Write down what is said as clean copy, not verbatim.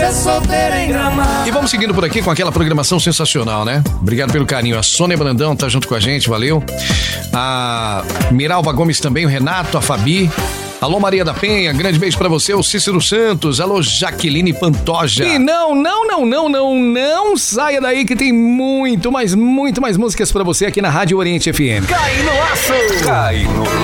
é solteiro em Gramado. E vamos seguindo por aqui com aquela programação sensacional, né? Obrigado pelo carinho. A Sônia Brandão tá junto com a gente, valeu. A Miralva Gomes também, o Renato, a Fabi. Alô, Maria da Penha, grande beijo pra você, o Cícero Santos. Alô, Jaqueline Pantoja. E não saia daí que tem muito mais músicas pra você aqui na Rádio Oriente FM. Cai no laço! Cai no